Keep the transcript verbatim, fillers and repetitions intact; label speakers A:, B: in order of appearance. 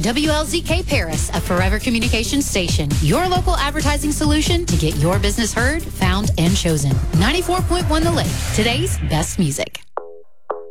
A: W L Z K Paris, a Forever Communications station. Your local advertising solution to get your business heard, found, and chosen. ninety-four point one The Lake, today's best music.